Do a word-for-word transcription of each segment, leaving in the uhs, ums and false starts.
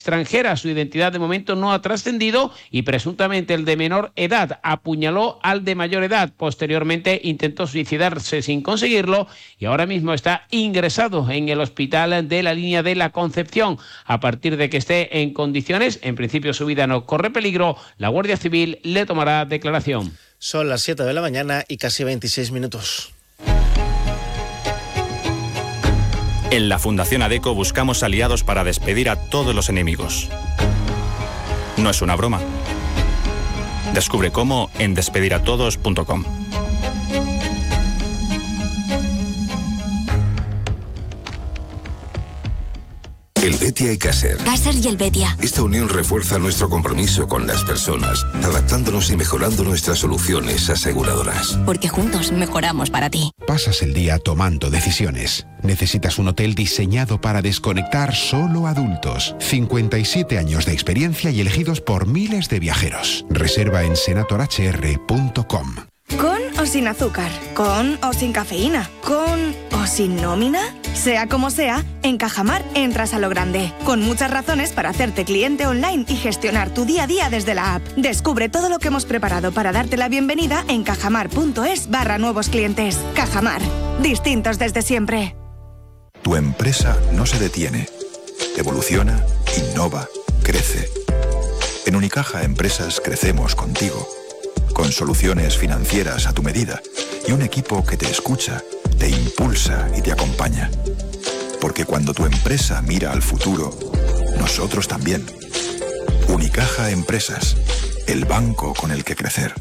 extranjera. Su identidad de momento no ha trascendido y presuntamente el de menor edad apuñaló al de mayor edad. Posteriormente intentó suicidarse sin conseguirlo y ahora mismo está ingresado en el hospital de la Línea de la Concepción. A partir de que esté en condiciones, en principio su vida no corre peligro, la Guardia Civil le tomará declaración. Son las siete de la mañana y casi veintiséis minutos. En la Fundación ADECO buscamos aliados para despedir a todos los enemigos. No es una broma. Descubre cómo en despediratodos punto com. El Betia y Caser. Caser y el Betia. Esta unión refuerza nuestro compromiso con las personas, adaptándonos y mejorando nuestras soluciones aseguradoras. Porque juntos mejoramos para ti. Pasas el día tomando decisiones. Necesitas un hotel diseñado para desconectar solo adultos. cincuenta y siete años de experiencia y elegidos por miles de viajeros. Reserva en senator h r punto com. ¿Con o sin azúcar? ¿Con o sin cafeína? ¿Con o sin nómina? Sea como sea, en Cajamar entras a lo grande, con muchas razones para hacerte cliente online y gestionar tu día a día desde la app. Descubre todo lo que hemos preparado para darte la bienvenida en cajamar.es barra nuevos clientes. Cajamar, distintos desde siempre. Tu empresa no se detiene. Evoluciona, innova, crece. En Unicaja Empresas crecemos contigo, con soluciones financieras a tu medida y un equipo que te escucha, te impulsa y te acompaña. Porque cuando tu empresa mira al futuro, nosotros también. Unicaja Empresas, el banco con el que crecer.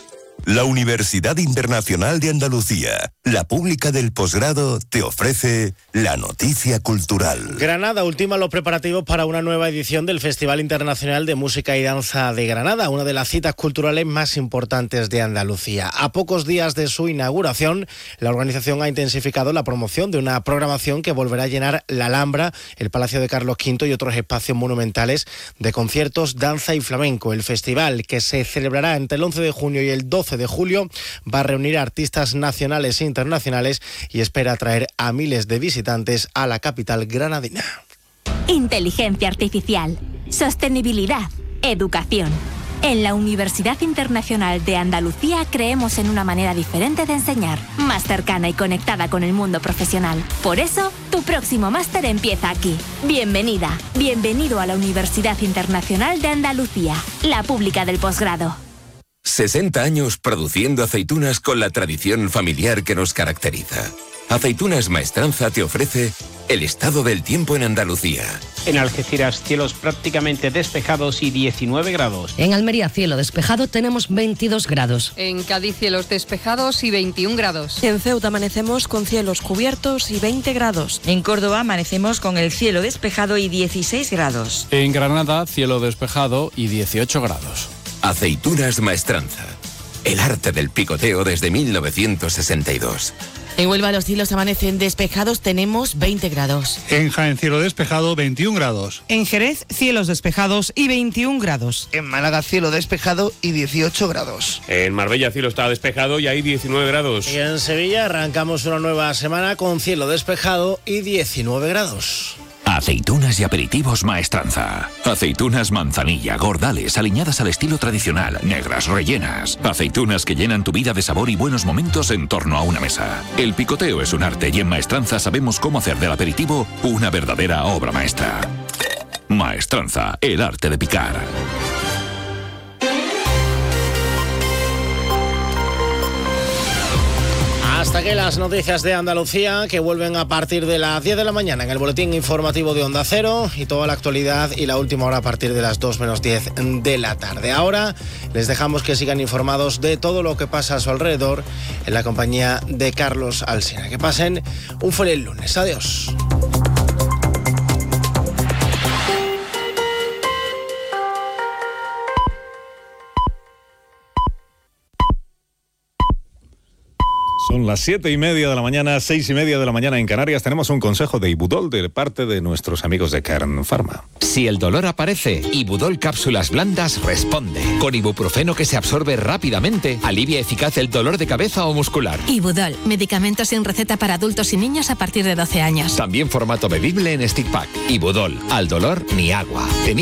La Universidad Internacional de Andalucía, la pública del posgrado, te ofrece la noticia cultural. Granada ultima los preparativos para una nueva edición del Festival Internacional de Música y Danza de Granada, una de las citas culturales más importantes de Andalucía. A pocos días de su inauguración, la organización ha intensificado la promoción de una programación que volverá a llenar la Alhambra, el Palacio de Carlos quinto y otros espacios monumentales de conciertos, danza y flamenco. El festival, que se celebrará entre el once de junio y el doce de julio, va a reunir a artistas nacionales e internacionales y espera atraer a miles de visitantes a la capital granadina. Inteligencia artificial, sostenibilidad, educación. En la Universidad Internacional de Andalucía creemos en una manera diferente de enseñar, más cercana y conectada con el mundo profesional. Por eso, tu próximo máster empieza aquí. Bienvenida, bienvenido a la Universidad Internacional de Andalucía, la pública del posgrado. sesenta años produciendo aceitunas con la tradición familiar que nos caracteriza. Aceitunas Maestranza te ofrece el estado del tiempo en Andalucía. En Algeciras, cielos prácticamente despejados y diecinueve grados. En Almería, cielo despejado, tenemos veintidós grados. En Cádiz, cielos despejados y veintiún grados. En Ceuta amanecemos con cielos cubiertos y veinte grados. En Córdoba amanecemos con el cielo despejado y dieciséis grados. En Granada, cielo despejado y dieciocho grados. Aceitunas Maestranza. El arte del picoteo desde mil novecientos sesenta y dos. En Huelva los cielos amanecen despejados, tenemos veinte grados. En Jaén, cielo despejado, veintiún grados. En Jerez, cielos despejados y veintiún grados. En Málaga, cielo despejado y dieciocho grados. En Marbella, cielo está despejado y hay diecinueve grados. Y en Sevilla arrancamos una nueva semana con cielo despejado y diecinueve grados. Aceitunas y aperitivos Maestranza. Aceitunas manzanilla, gordales, aliñadas al estilo tradicional, negras, rellenas. Aceitunas que llenan tu vida de sabor y buenos momentos en torno a una mesa. El picoteo es un arte y en Maestranza sabemos cómo hacer del aperitivo una verdadera obra maestra. Maestranza, el arte de picar. Hasta aquí las noticias de Andalucía, que vuelven a partir de las diez de la mañana en el boletín informativo de Onda Cero, y toda la actualidad y la última hora a partir de las dos menos diez de la tarde. Ahora les dejamos que sigan informados de todo lo que pasa a su alrededor en la compañía de Carlos Alsina. Que pasen un feliz lunes. Adiós. Son las siete y media de la mañana, seis y media de la mañana en Canarias. Tenemos un consejo de Ibudol de parte de nuestros amigos de Kern Pharma. Si el dolor aparece, Ibudol Cápsulas Blandas responde. Con ibuprofeno que se absorbe rápidamente, alivia eficaz el dolor de cabeza o muscular. Ibudol, medicamento sin receta para adultos y niños a partir de doce años. También formato bebible en stick pack. Ibudol, al dolor ni agua.